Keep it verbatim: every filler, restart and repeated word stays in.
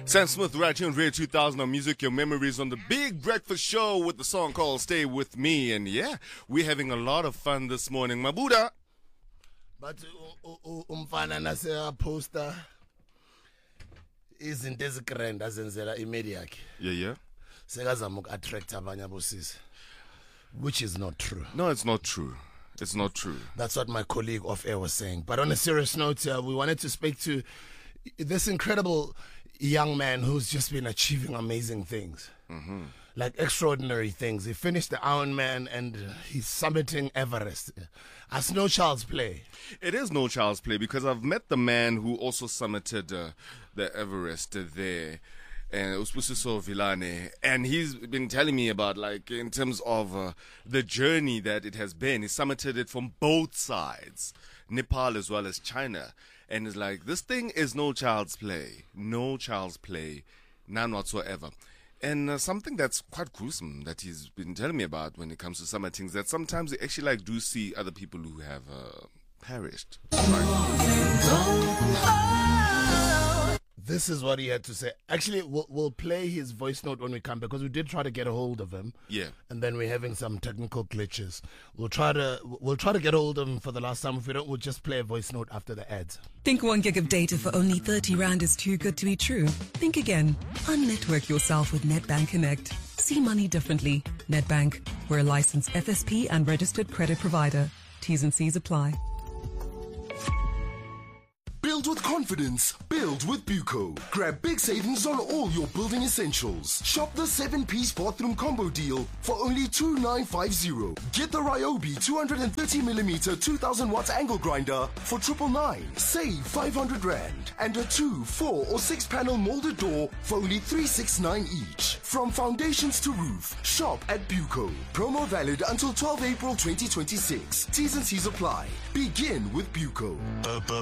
Sam Smith right here on Radio two thousand on Music Your Memories on the Big Breakfast Show with the song called Stay With Me. And yeah, we're having a lot of fun this morning. Mabuda. But umfana nase poster izinto ezigrand azenzela imedia yakhe. Yeah, yeah. Sekazama uku-attract abanye abosisi, which is not true. No, it's not true. It's not true. That's what my colleague off air was saying. But on a serious note, uh, we wanted to speak to this incredible young man who's just been achieving amazing things. Mm-hmm. Like extraordinary things. He finished the Ironman and he's summiting Everest. That's no child's play. It is no child's play because I've met the man who also summited uh, the Everest uh, there. And Uspusiso Villane, and he's been telling me about, like, in terms of uh, the journey that it has been. He summited it from both sides, Nepal as well as China. And it's like, this thing is no child's play. No child's play. None whatsoever. And uh, something that's quite gruesome that he's been telling me about when it comes to summiting is that sometimes they actually, like, do see other people who have uh, perished. This is what he had to say. Actually, we'll, we'll play his voice note when we come, because we did try to get a hold of him. Yeah. And then we're having some technical glitches. We'll try to we'll try to get a hold of him for the last time. If we don't, we'll just play a voice note after the ads. Think one gig of data for only thirty rand is too good to be true? Think again. Unnetwork yourself with Netbank Connect. See money differently. Netbank. We're a licensed F S P and registered credit provider. T's and C's apply. Build with confidence. Build with Buco. Grab big savings on all your building essentials. Shop the seven-piece bathroom combo deal for only two thousand nine hundred fifty. Get the Ryobi two hundred thirty millimeter two thousand watt angle grinder for triple nine. Save five hundred rand. And a two, four or six panel molded door for only three sixty-nine each. From foundations to roof, shop at Buco. Promo valid until twelfth April twenty twenty-six. T's and C's apply. Begin with Buco.